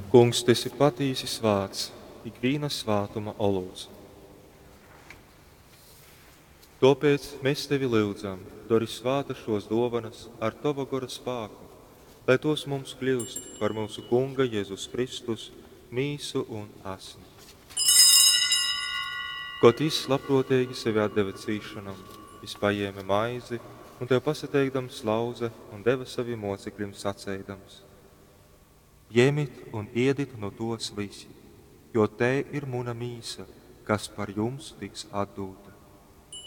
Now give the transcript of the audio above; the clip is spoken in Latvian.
Kungs, tu esi patīsi svāts, ikviena svātuma olūts. Tāpēc mēs tevi lūdzam, dari svāta šos dāvanas ar tava gara spēku, lai tos mums kļūst par mūsu Kunga Jēzus Kristus mīsu un asni. Kaut viņš labprātīgi sevi atdeva cīšanam, viņš paņēma maizi un tev pasateikdams lauze un deva saviem mocekļiem sacēdams: Ņemiet un ēdiet no tos visi, jo te ir mana mīsa, kas par jums tiks atdota.